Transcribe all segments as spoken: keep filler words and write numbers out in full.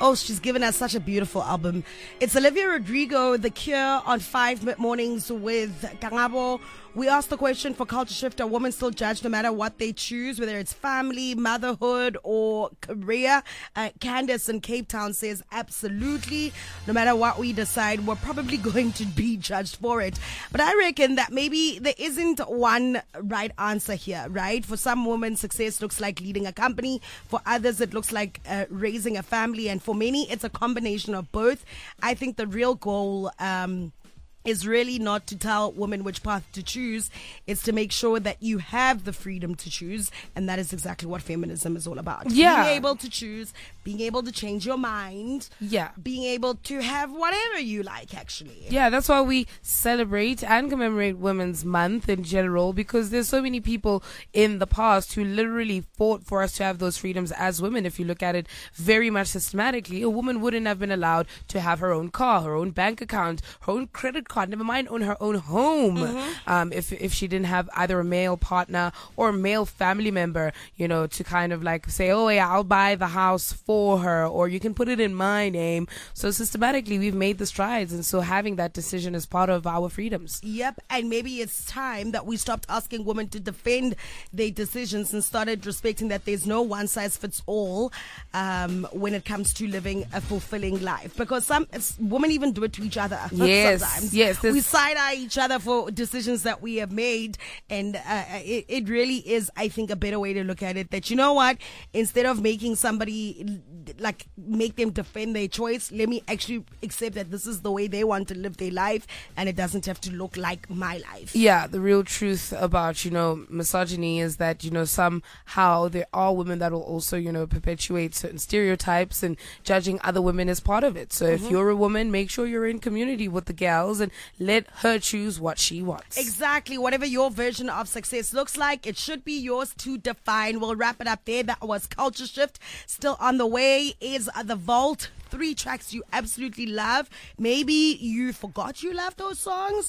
Oh, she's given us such a beautiful album. It's Olivia Rodrigo, The Cure on five Mid-Mornings with Kangabo. We asked the question for Culture Shift, are women still judged no matter what they choose, whether it's family, motherhood, or career? Uh, Candace in Cape Town says absolutely. No matter what we decide, we're probably going to be judged for it. But I reckon that maybe there isn't one right answer here, right? For some women, success looks like leading a company. For others, it looks like uh, raising a family. And for many, it's a combination of both. I think the real goal um, is really not to tell women which path to choose. It's to make sure that you have the freedom to choose. And that is exactly what feminism is all about. Yeah. Being able to choose, being able to change your mind. Yeah. Being able to have whatever you like, actually. Yeah, that's why we celebrate and commemorate Women's Month in general, because there's so many people in the past who literally fought for us to have those freedoms as women. If you look at it very much systematically, a woman wouldn't have been allowed to have her own car, her own bank account, her own credit card, never mind own her own home. Mm-hmm. Um, if if she didn't have either a male partner or a male family member, you know, to kind of like say, oh yeah, I'll buy the house for her, or you can put it in my name. So systematically, we've made the strides, and so having that decision is part of our freedoms. Yep, and maybe it's time that we stopped asking women to defend their decisions and started respecting that there's no one size fits all um, when it comes to living a fulfilling life. Because some it's, women even do it to each other. Yes, sometimes. yes. We side eye each other for decisions that we have made, and uh, it, it really is, I think, a better way to look at it. That, you know what, instead of making somebody like make them defend their choice, let me actually accept that this is the way they want to live their life, and it doesn't have to look like my life. Yeah, the real truth about, you know, misogyny is that, you know, somehow there are women that will also, you know, perpetuate certain stereotypes, and judging other women is part of it. So mm-hmm. if you're a woman, make sure you're in community with the gals and let her choose what she wants. Exactly. Whatever your version of success looks like, it should be yours to define. We'll wrap it up there. That was Culture Shift. Still on the way is The Vault. Three tracks you absolutely love. Maybe you forgot you loved those songs,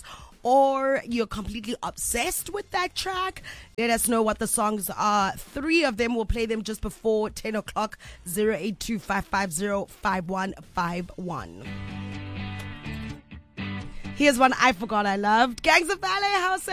or you're completely obsessed with that track. Let us know what the songs are. Three of them, will play them just before ten o'clock. zero eight two five five zero five one five one. Here's one I forgot I loved. Gangs of Ballet House.